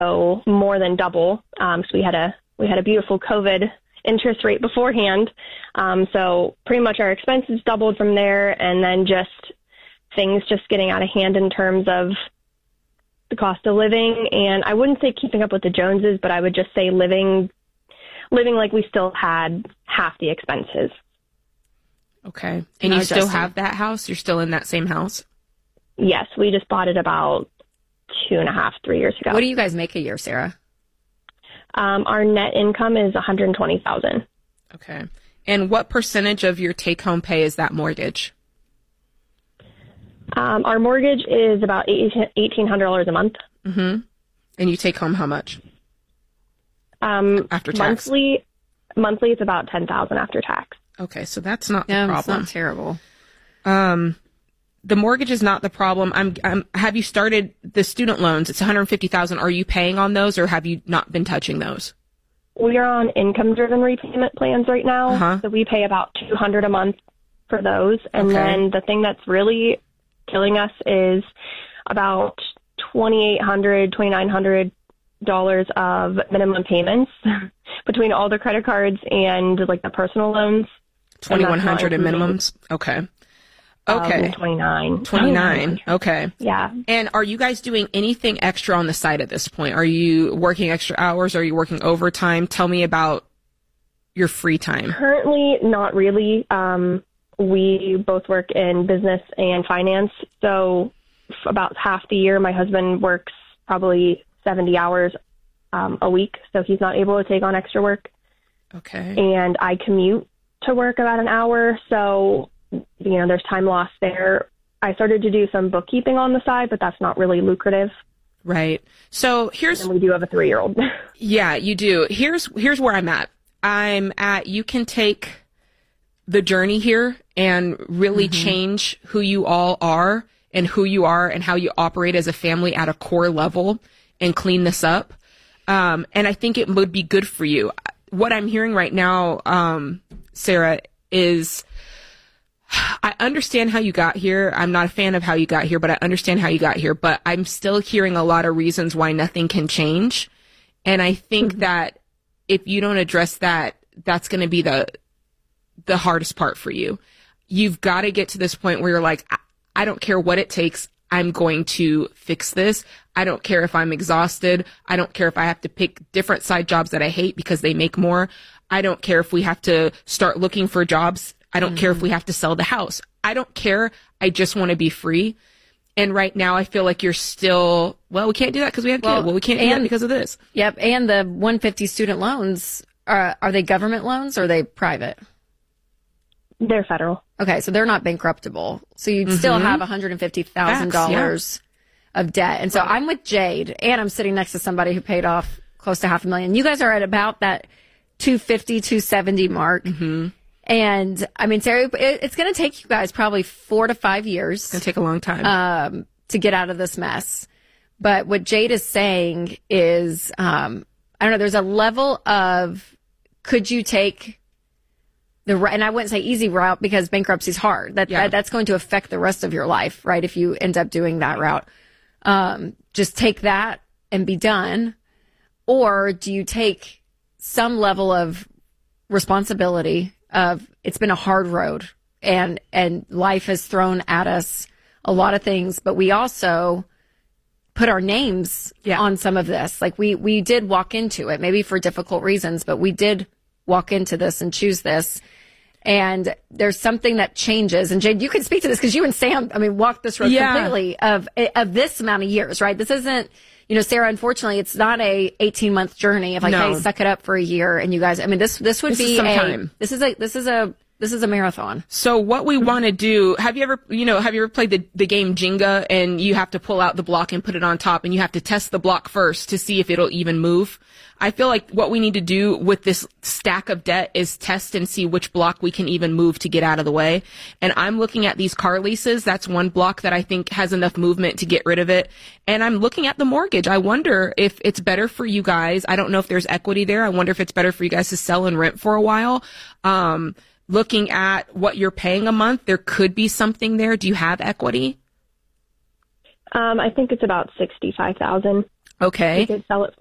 so more than double. So we had a beautiful COVID interest rate beforehand. So pretty much our expenses doubled from there, and then just things just getting out of hand in terms of the cost of living. And I wouldn't say keeping up with the Joneses, but I would just say living like we still had half the expenses. Okay. And you still have that house? You're still in that same house? Yes. We just bought it about 2.5, 3 years ago. What do you guys make a year, Sarah? Our net income is $120,000. Okay. And what percentage of your take-home pay is that mortgage? Our mortgage is about $1,800 a month. Mm-hmm. And you take home how much? After tax? Monthly, it's about $10,000 after tax. Okay, so that's not the problem. It's not terrible. The mortgage is not the problem. Have you started the student loans? It's $150,000. Are you paying on those, or have you not been touching those? We are on income-driven repayment plans right now, so we pay about $200 a month for those. And then the thing that's really killing us is about $2,800, $2,900 of minimum payments between all the credit cards and like the personal loans. $2,100 in minimums. Okay. 29. Okay. Yeah. And are you guys doing anything extra on the side at this point? Are you working extra hours? Are you working overtime? Tell me about your free time. Currently, not really. We both work in business and finance. So about half the year, my husband works probably 70 hours a week. So he's not able to take on extra work. Okay. And I commute to work about an hour. So, there's time lost there. I started to do some bookkeeping on the side, but that's not really lucrative. Right. So and we do have a 3-year-old. Yeah, you do. Here's where I'm at. You can take the journey here and really change who you all are and who you are and how you operate as a family at a core level and clean this up. And I think it would be good for you. What I'm hearing right now, Sarah, is I understand how you got here. I'm not a fan of how you got here, but I understand how you got here. But I'm still hearing a lot of reasons why nothing can change. And I think that if you don't address that, that's going to be the hardest part for you. You've got to get to this point where you're like, I don't care what it takes. I'm going to fix this. I don't care if I'm exhausted. I don't care if I have to pick different side jobs that I hate because they make more. I don't care if we have to start looking for jobs. I don't care if we have to sell the house. I don't care. I just want to be free. And right now I feel like you're still, we can't do that because we have kids. We can't do that because of this. Yep. And the 150 student loans, are they government loans or are they private? They're federal. Okay. So they're not bankruptable. So you'd still have $150,000 of debt. And so I'm with Jade and I'm sitting next to somebody who paid off close to $500,000. You guys are at about that 250, 270 mark. And I mean, Sarah, it's going to take you guys probably 4 to 5 years. It's going to take a long time to get out of this mess. But what Jade is saying is, I don't know, there's a level of, could you take and I wouldn't say easy route because bankruptcy is hard. That's going to affect the rest of your life, right? If you end up doing that route, just take that and be done. Or do you take some level of responsibility of it's been a hard road and life has thrown at us a lot of things, but we also put our names on some of this. Like we did walk into it, maybe for difficult reasons, but we did walk into this and choose this. And there's something that changes. And Jade, you can speak to this because you and Sam, walked this road completely of this amount of years, right? This isn't, Sarah, unfortunately, it's not a 18-month journey of hey, suck it up for a year. And you guys, this would be this is a marathon. So what we want to do, have you ever played the game Jenga and you have to pull out the block and put it on top and you have to test the block first to see if it'll even move? I feel like what we need to do with this stack of debt is test and see which block we can even move to get out of the way. And I'm looking at these car leases. That's one block that I think has enough movement to get rid of it. And I'm looking at the mortgage. I wonder if it's better for you guys. I don't know if there's equity there. I wonder if it's better for you guys to sell and rent for a while. Looking at what you're paying a month, there could be something there. Do you have equity? I think it's about $65,000. Okay. we could sell it